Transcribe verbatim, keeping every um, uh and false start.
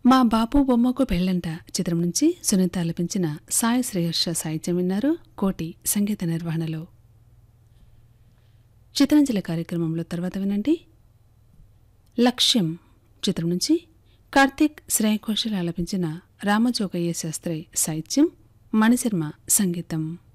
మా బాపు బొమ్మకు పెళ్ళంట చిత్రం నుంచి సునీత ఆలపించిన సాయి శ్రేయర్ష సాహిత్యం విన్నారు. కోటి సంగీత నిర్వహణలో. చిత్రాంజలి కార్యక్రమంలో తర్వాత వినండి లక్ష్యం చిత్రం నుంచి కార్తీక్ శ్రేయ ఘోషల్ ఆలపించిన రామజోగయ్య శాస్త్రి సాహిత్యం, మణిశర్మ సంగీతం.